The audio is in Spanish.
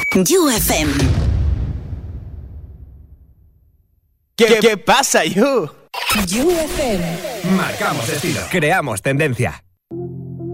You FM. ¿Qué pasa, You? You FM. Marcamos estilo. Creamos tendencia.